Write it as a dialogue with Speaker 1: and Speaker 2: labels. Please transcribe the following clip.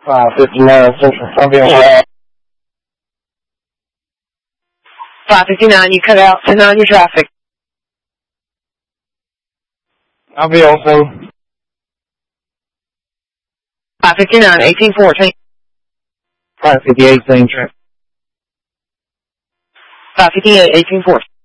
Speaker 1: 559 Central. I'll be on.
Speaker 2: 559, you cut out. 10 on your traffic.
Speaker 1: I'll be on.
Speaker 2: 559, 1814.
Speaker 1: 558 same traffic.
Speaker 2: 558, 1814.